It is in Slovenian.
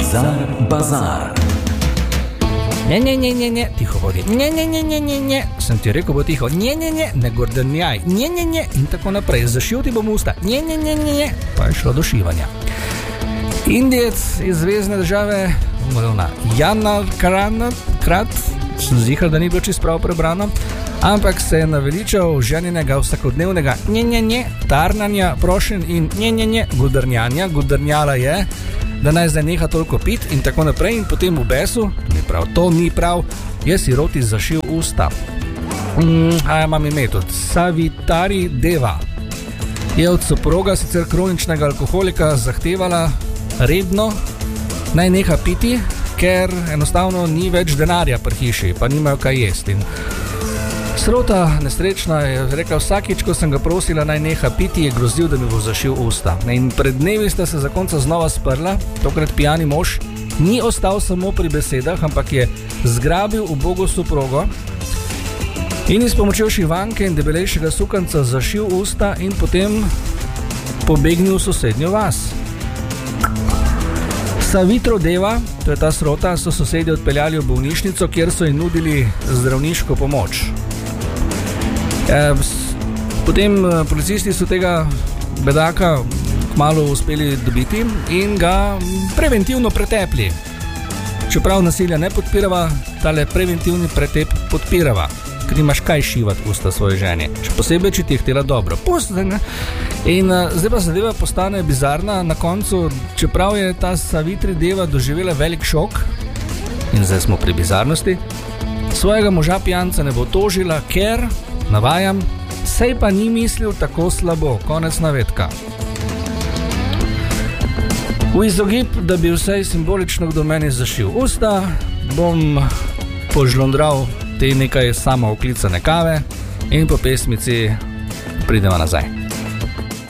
Bizar Bazar. Ne, tiho vodi. Ne, sem ti rekel, bo tiho. Ne gordenjaj. Ne, in tako naprej. Zašil ti bom usta. Ne, pa je šlo do šivanja. Indijec iz zvezne države, Jana Krat, sem zihal, da ni bilo čisto prav prebrano, ampak se je naveličal ženinega vsakodnevnega tarnanja, prošen in gudrnjanja. Gudrnjala je, da naj zdaj neha toliko pit in tako naprej, in potem v besu, to ni prav, je si roti zašil usta. Imam ime tudi, Savitari Deva je od soproga, sicer kroničnega alkoholika, zahtevala redno naj neha piti, ker enostavno ni več denarja pri hiši, pa nimajo kaj jesti. Srota nesrečna je rekla, vsakič, ko sem ga prosila naj neha piti, je grozil, da mi bo zašil usta. In pred dnevi sta se za konca znova sprla, tokrat pijani mož ni ostal samo pri besedah, ampak je zgrabil ubogo soprogo in iz pomočjo šivanke in debelejšega sukanca zašil usta in potem pobegnil v sosednjo vas. Savitro Deva, to je ta srota, so sosedje odpeljali v bolnišnico, kjer so jim nudili zdravniško pomoč. Potem policisti so tega bedaka kmalu uspeli dobiti in ga preventivno pretepli. Čeprav nasilja ne podpirava, tale preventivni pretep podpirava, ker nimaš kaj šivati usta svoje ženi, še posebej, če ti je htela dobro. In zdaj pa zadeva postane bizarna na koncu, čeprav je ta Savitri Deva doživela velik šok, in zdaj smo pri bizarnosti, svojega moža pijanca ne bo tožila, ker, navajam, sej pa ni mislil tako slabo, konec navedka. V izogib, da bi vsaj simbolično kdo meni zašil usta, bom požlondral te nekaj samooklicane kave in po pesmici pridemo nazaj.